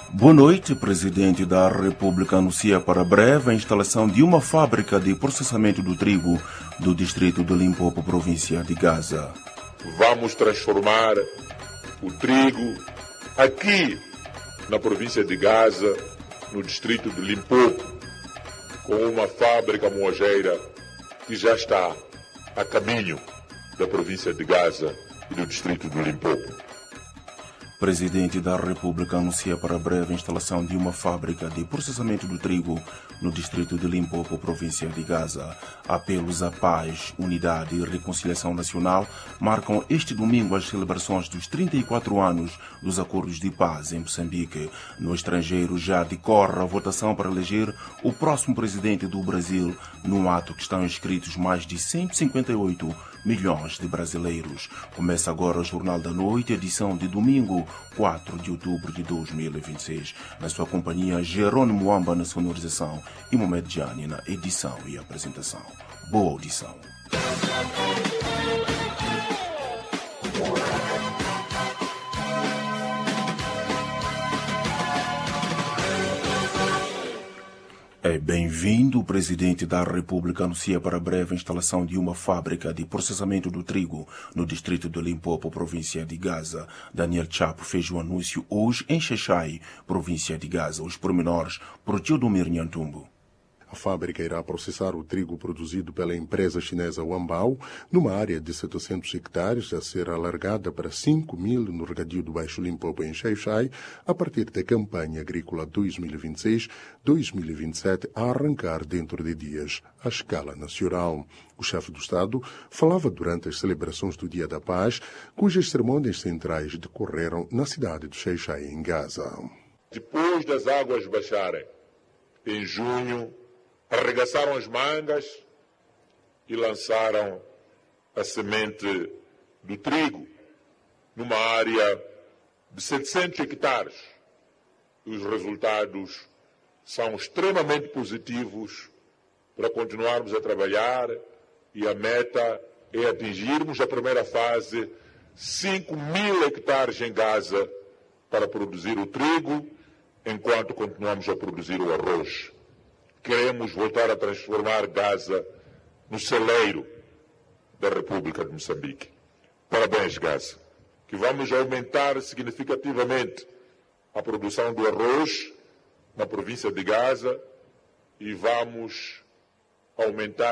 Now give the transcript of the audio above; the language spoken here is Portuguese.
Boa noite. O presidente da República anuncia para breve a instalação de uma fábrica de processamento do trigo do distrito de Limpopo, província de Gaza. Vamos transformar o trigo aqui na província de Gaza, no distrito de Limpopo, com uma fábrica moageira que já está a caminho da província de Gaza e do distrito de Limpopo. O presidente da República anuncia para breve a instalação de uma fábrica de processamento do trigo no distrito de Limpopo, província de Gaza. Apelos à paz, unidade e reconciliação nacional marcam este domingo as celebrações dos 34 anos dos acordos de paz em Moçambique. No estrangeiro já decorre a votação para eleger o próximo presidente do Brasil, num ato que estão inscritos mais de 158 milhões de brasileiros. Começa agora o Jornal da Noite, edição de domingo, 4 de outubro de 2026. Na sua companhia, Jerônimo Muamba na sonorização e Mohamed Jani na edição e apresentação. Boa audição. Bem-vindo. O presidente da República anuncia para breve a instalação de uma fábrica de processamento do trigo no distrito de Limpopo, província de Gaza. Daniel Chapo fez o anúncio hoje em Xai-Xai, província de Gaza. Os pormenores por Teodomir Nhantumbo. A fábrica irá processar o trigo produzido pela empresa chinesa Wanbao numa área de 700 hectares a ser alargada para 5.000 no regadio do Baixo Limpopo em Xai-Xai a partir da campanha agrícola 2026-2027 a arrancar dentro de dias à escala nacional. O chefe do Estado falava durante as celebrações do Dia da Paz, cujas cerimônias centrais decorreram na cidade de Xai-Xai, em Gaza. Depois das águas baixarem, em junho, arregaçaram as mangas e lançaram a semente do trigo numa área de 700 hectares. Os resultados são extremamente positivos para continuarmos a trabalhar e a meta é atingirmos a primeira fase, 5.000 hectares em Gaza para produzir o trigo, enquanto continuamos a produzir o arroz. Queremos voltar a transformar Gaza no celeiro da República de Moçambique. Parabéns, Gaza, que vamos aumentar significativamente a produção do arroz na província de Gaza e vamos aumentar